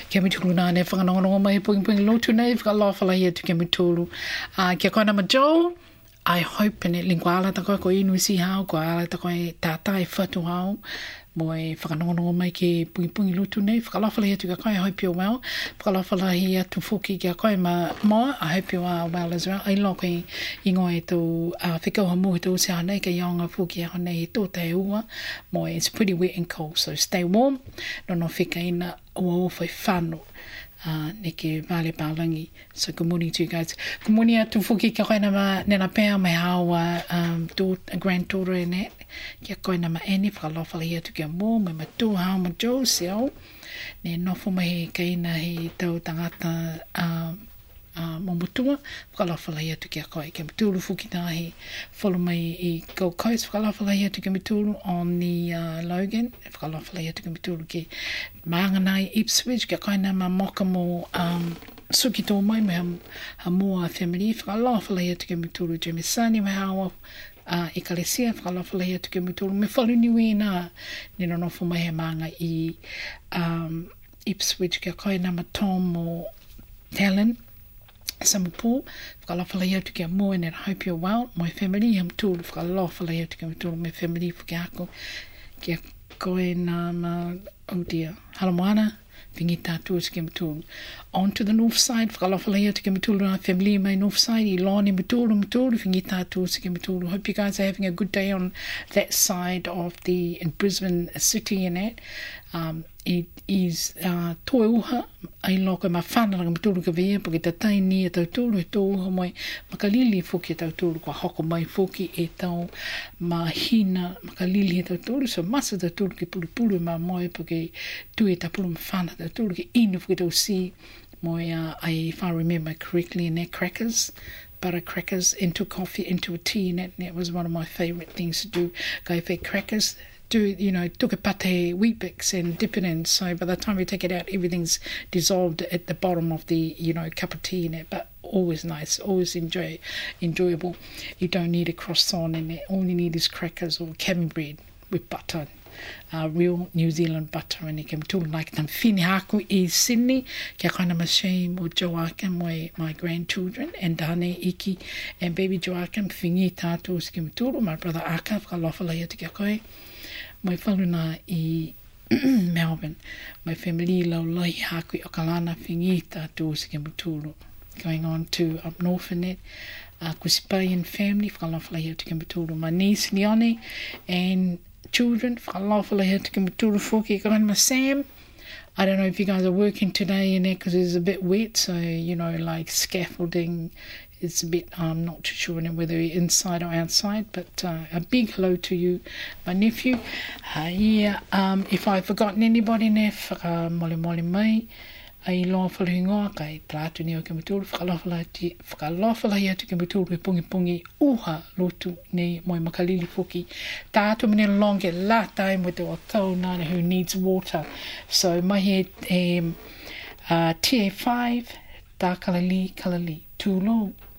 Kia mitulu nā ne whanganongonongo mai puing lotu nei, whakalawhala ia tu kia mitulu. Kia koe nama Joe, I hope in it lingua ala ta koe ko inu si hao, ko ala ta koe tātai whatu hao, mo e whakanongonongo mai ke puing lotu nei, whakalawhala ia tu kia koe, I hope you're well. Whakalawhala ia tu whuki kia koe ma moa, I hope you are well as well. Ai lo koe ingo e tu whikau hamu he tu se hanei ka ionga whuki a hanei he tō te ua, mo it's pretty wet and cold, so stay warm, no whika ina ua whai whanu. Neke vale palangi. So good morning to you guys. Good morning atu whuki kia koe nama nena pēa mai hawa granddaughter in that. Kia koe nama Annie whakalawhala ia tu kia mō mai matu hao ma Joe seo. Ne nofo mai he kaina he tau tangata momutua. Whakalawhala ia tu kia koe. Kia mitulu whuki tā he follow mai I Gold Coast. Whakalawhala ia tu kia mitulu on the Logan. Whakalawhala ia tu kia mitulu ki Mānganai Ipswich. Kia koe nama moka mo suki tō mai me ha mua family. Whakalawhala ia tu kia mitulu Jemisani me hawa Ekalesia. Whakalawhala ia tu kia mitulu me whalu niwi nā. Nina nofo mai he manga I Ipswich. Kia koe nama Tom o Talon. Samapu, whakalawhala ia tu kia mua and I hope you're well. My family, am tūlu whakalawhala ia tu kia tūlu my family whukiako. Kia koe nā oh dear, Halamoana, wingi tātua tu kia tūlu. On to the north side, whakalawhala ia tu kia tūlu nā family mai north side, I loni mutulu, wingi tātua tu kia tūlu. Hope you guys are having a good day on that side of in Brisbane city and that. It is toe uha ai loko ma whanaranga matulu ka vea po ki ta taini e tau tūlu e tō uha mai makalili fuki e tau tūlu kwa hoko mai fuki e tau mahina makalili e tau tūlu so masa tau tūlu ki pulu ma moe po ki tui e ta pulu ma whana tau tūlu ki inu fuki tau si moe if I remember correctly in their crackers butter crackers into coffee into a tea and that was one of my favourite things to do go for crackers took a pate Weet-Bix and dip it in. So by the time you take it out, everything's dissolved at the bottom of the, cup of tea in it. But always nice, always enjoyable. You don't need a croissant in it. All you need is crackers or cabin bread with butter. Real New Zealand butter and you can do like them whini haku I Sydney kia koe nama Shame or Joachim my grandchildren and Dane Iki and baby Joachim whingi tātou si kia tūru my brother Aka whakalawhala ia te kia koe my whaluna I Melbourne my family lau lai haku I Okalana whingi tātou si kia tūru going on to up north in it Kusipayan family whakalawhala ia te kia tūru my niece Leone and children, whakalawhala ia te kia whuki, ka ma Sam. I don't know if you guys are working today in there because it's a bit wet, so, like scaffolding, it's a bit, I'm not too sure whether you're inside or outside, but a big hello to you, my nephew. If I've forgotten anybody in there, mole mai, ai loa whaluhingoa, kai plātu ni o ke mutulu, whakalawhala ia tu ke mutulu e pungi uha lotu nei moi makalili whuki. Tātu mene longe la tai mo te wakau nana who needs water. So mai he TA5, tā kalali, tūlo.